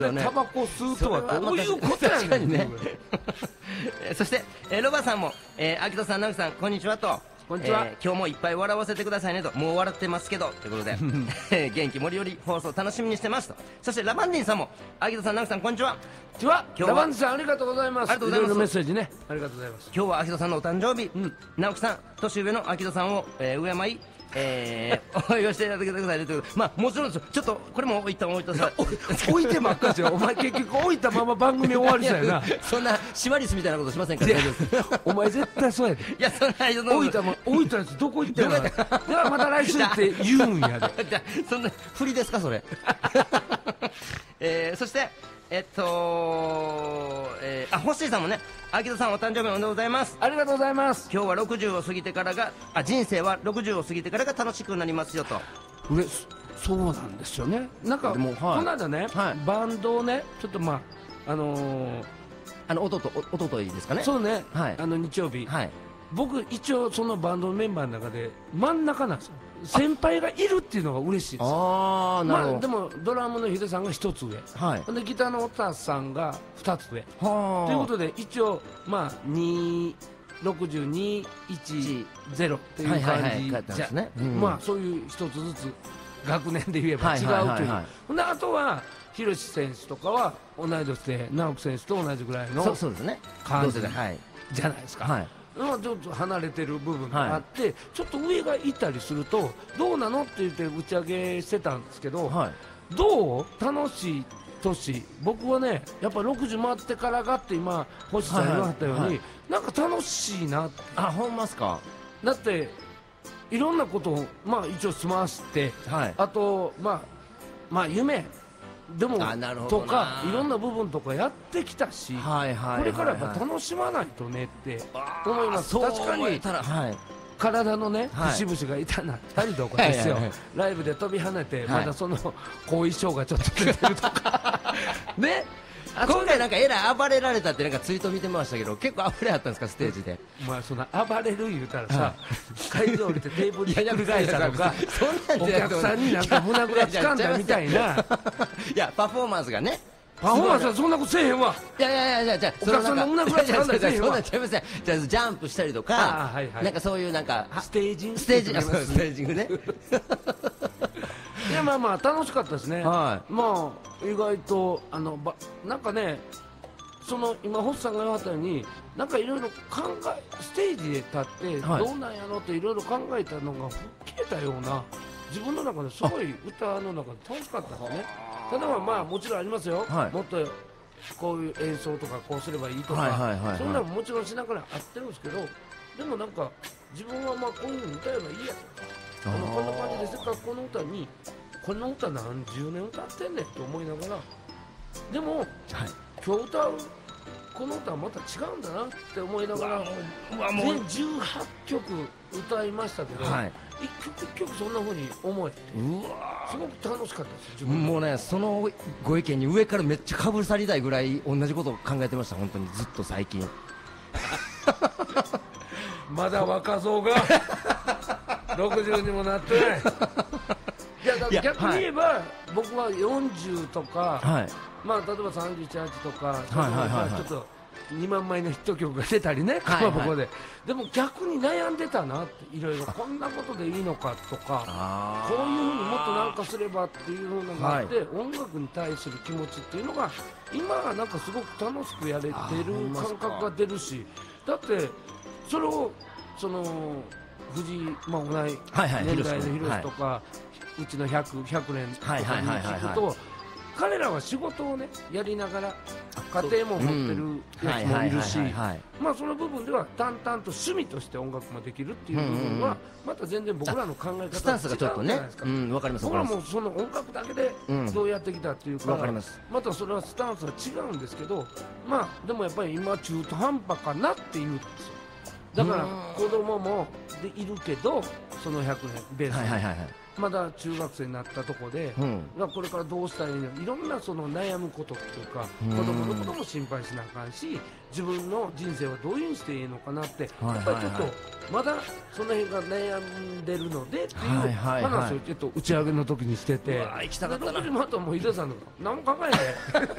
タバコ吸うとはどういうことやねんね。 そしてロバさんも秋田さん、直樹さん、こんにちはと。 こんにちは。 今日もいっぱい笑わせてくださいねと。もう笑ってますけどということで元気もりより放送楽しみにしてますと。そしてラバンディンさんも、秋田さん、直樹さん、こんにちは。 ラバンディンさん、ありがとうございます。いろいろメッセージね、ありがとうございます。 今日は秋田さんのお誕生日、直樹さん、年上の秋田さんを敬いお祝いしていただけてくださいという。まあもちろんです。ちょっとこれも置いた置いてばっかりですよ。お前結局置いたまま番組終わりそうやな。 そんなシマリスみたいなことしませんから。 お前絶対そうやで。 いや、そんな置いたやつどこ行ってんの。ではまた来週って言うんやで。 そんな振りですかそれ。そしてホッシーさんもね、秋田さんお誕生日おめでとうございます。 ありがとうございます。 今日は60を過ぎてからが人生は60を過ぎてからが楽しくなりますよと。 そうなんですよね。なんかこの間ね、バンドをね、ちょっとおとといですかね。 そうね、日曜日、僕一応そのバンドのメンバーの中で真ん中なんですよ。先輩がいるっていうのが嬉しいです。でもドラムのヒデさんが1つ上、でギターのオタさんが2つ上ということで、一応6210っていう感じじゃね。そういう1つずつ学年で言えば違うという。であとはヒロシ選手とかは同い年で直樹選手と同じぐらいの感じじゃないですか。ちょっと離れてる部分があって、ちょっと上がいたりするとどうなのって言って打ち上げしてたんですけど、どう楽しい年。僕はね、やっぱ60回ってからがって今星さん言わはったように、なんか楽しいなって。 ほんますか。 だっていろんなことを一応済まして、あと夢でもとかいろんな部分とかやってきたし、これからやっぱ楽しまないとねって思います。確かに体のね節々が痛なったりとかですよ。ライブで飛び跳ねてまだその後遺症がちょっと出てるとかね。 今回なんかえらい暴れられたってなんかツイート見てましたけど、結構暴れあったんですかステージで。 そんな暴れる言うたらさ、会場降りてテーブルひっくり返したとか、お客さんになんか胸ぐらつかんだみたいな。 いやパフォーマンスがね。 パフォーマンスはそんなことせえへんわ。 いやお客さんの胸ぐらつかんだりせえへんわ。 ジャンプしたりとか、なんかそういうなんかステージングね。 いや楽しかったですね。意外となんかね、今星さんが言われたように、なんかいろいろステージで立ってどうなんやろっていろいろ考えたのが吹っ切れたような、自分の中ですごい歌の中で楽しかったですね。ただもちろんありますよ。もっとこういう演奏とかこうすればいいとか、そんなのもちろんしながらあってるんですけど、でもなんか自分はこういうふうに歌えばいいやとか、こんな感じでせっかくこの歌にこの歌何十年歌ってんねんと思いながら、でも今日歌うこの歌はまた違うんだなって思いながら、全18曲歌いましたけど、一曲一曲そんな風に思えて、すごく楽しかったです。 もうね、そのご意見に上からめっちゃかぶさりたいぐらい同じことを考えてました。本当にずっと最近。 まだ若造が60にもなってない。いや逆に言えば僕は40とか、例えば31、8とかちょっと2万枚のヒット曲が出たりね、かまぼこで。でも逆に悩んでたなって、いろいろこんなことでいいのかとか、こういうふうにもっとなんかすればっていうのがあって、音楽に対する気持ちっていうのが今はなんかすごく楽しくやれてる感覚が出るし、だってそれを藤井、同い年代のヒロシとか、うちの100年とかに聞くと、彼らは仕事をねやりながら家庭も持ってるやつもいるし、その部分では淡々と趣味として音楽もできるっていう部分はまた全然僕らの考え方スタンスがちょっとね、わかります。 僕らもその音楽だけでどうやってきたっていうか、またそれはスタンスが違うんですけど、でもやっぱり今中途半端かなっていうんですよ。だから子供もいるけど、その100年ベースまだ中学生になったところで、これからどうしたらいいの、いろんな悩むことっていうか、子供のことも心配しなあかんし、自分の人生はどういうふうにしていいのかなって、やっぱりちょっとまだその辺が悩んでるのでっていう話をちょっと打ち上げの時にしてて、 行きたかったな。 またもう井田さんの何も考えない